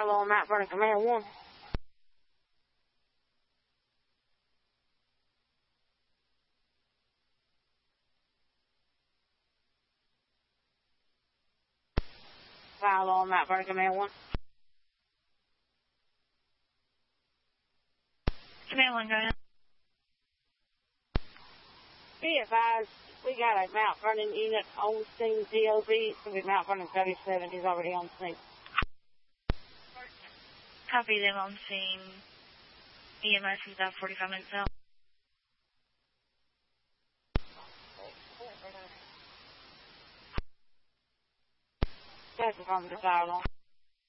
Alarm, Mount Vernon, Command 1. Fire alarm, Mount Vernon, Command 1. Command 1, go ahead. Be advised, we got a Mount Vernon unit on scene, TOB. It's going to be Mount Vernon 37. He's already on scene. Copy them on scene. EMS is about 45 minutes out. That's from the fire alarm.